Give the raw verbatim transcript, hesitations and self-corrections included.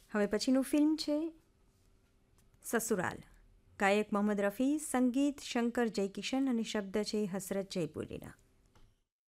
હવે પછીનું ફિલ્મ છે સસુરાલ. ગાયક મોહમ્મદ રફી, સંગીત શંકર જયકિશન અને શબ્દ છે હસરત જયપુરીના.